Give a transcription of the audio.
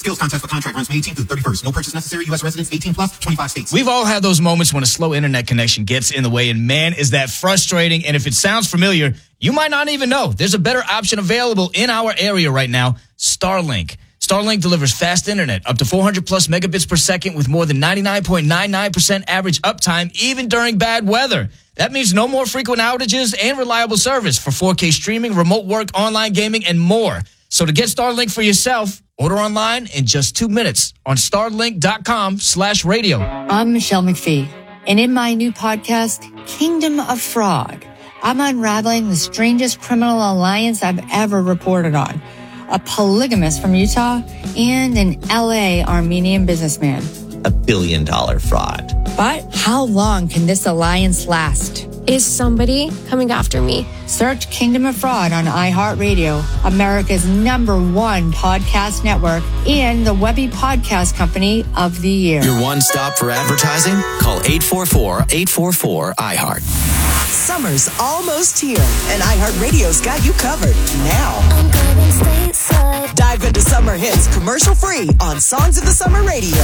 Skills contest for contract runs May 18th through 31st. No purchase necessary. U.S. residents 18 plus, 25 states. We've all had those moments when a slow internet connection gets in the way, and man, is that frustrating. And if it sounds familiar, you might not even know. There's a better option available in our area right now, Starlink. Starlink delivers fast internet, up to 400 plus megabits per second with more than 99.99% average uptime, even during bad weather. That means no more frequent outages and reliable service for 4K streaming, remote work, online gaming, and more. So to get Starlink for yourself, order online in just 2 minutes on starlink.com/radio. I'm Michelle McPhee, and in my new podcast, Kingdom of Fraud, I'm unraveling the strangest criminal alliance I've ever reported on. A polygamist from Utah and an LA Armenian businessman. $1 billion fraud. But how long can this alliance last? Is somebody coming after me? Search Kingdom of Fraud on iHeartRadio, America's #1 podcast network, and the Webby Podcast Company of the Year. Your one stop for advertising? Call 844-844-iHeart. Summer's almost here, and iHeartRadio's got you covered now. I'm going stateside. Dive into summer hits commercial-free on Songs of the Summer Radio.